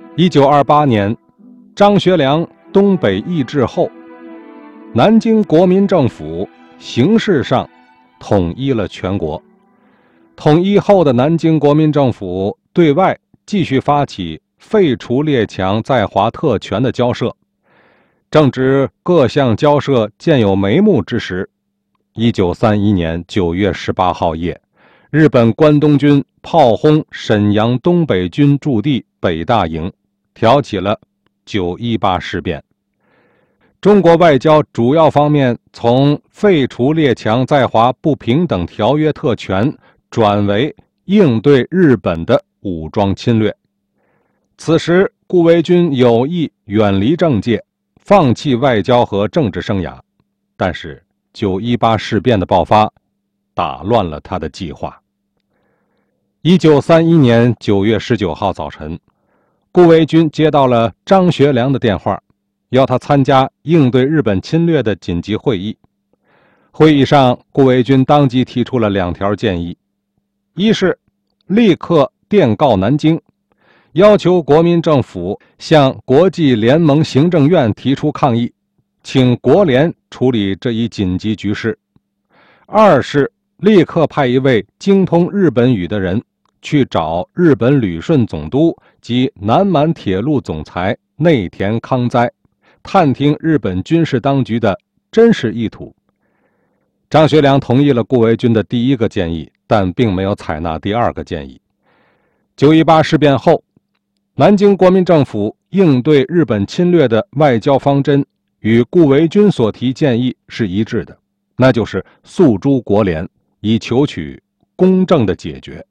1928年，张学良东北易帜后，南京国民政府形式上统一了全国。统一后的南京国民政府对外继续发起废除列强在华特权的交涉。正值各项交涉渐有眉目之时，1931年9月18号夜，日本关东军炮轰沈阳东北军驻地北大营，挑起了918事变。中国外交主要方面从废除列强在华不平等条约特权转为应对日本的武装侵略。此时顾维钧有意远离政界，放弃外交和政治生涯，但是918事变的爆发打乱了他的计划。1931年9月19号早晨，顾维钧接到了张学良的电话，要他参加应对日本侵略的紧急会议。会议上，顾维钧当即提出了2条建议：一是立刻电告南京，要求国民政府向国际联盟行政院提出抗议，请国联处理这一紧急局势；二是立刻派一位精通日本语的人去找日本旅顺总督及南满铁路总裁内田康哉，探听日本军事当局的真实意图。张学良同意了顾维钧的第一个建议，但并没有采纳第2个建议。918事变后，南京国民政府应对日本侵略的外交方针与顾维钧所提建议是一致的，那就是诉诸国联，以求取公正的解决。